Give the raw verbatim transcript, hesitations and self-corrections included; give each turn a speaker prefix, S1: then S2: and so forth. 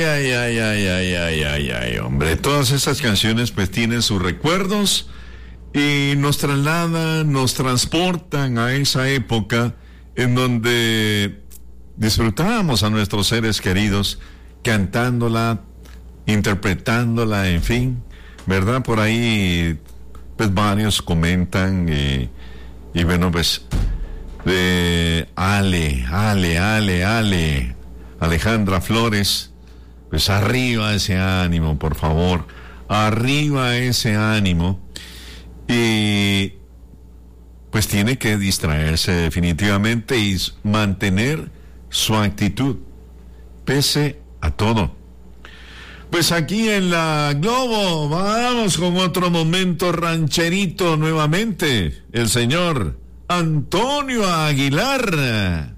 S1: ay, ay, ay, ay, ay, ay, ay, hombre. Todas esas canciones pues tienen sus recuerdos y nos trasladan, nos transportan a esa época en donde disfrutábamos a nuestros seres queridos cantándola, interpretándola, en fin, ¿verdad? Por ahí pues varios comentan y, y bueno, pues de Ale, Ale, Ale, Ale, Alejandra Flores, pues arriba ese ánimo, por favor, arriba ese ánimo, y pues tiene que distraerse definitivamente y mantener su actitud, pese a todo. Pues aquí en la Globo, vamos con otro momento rancherito nuevamente, el señor Antonio Aguilar.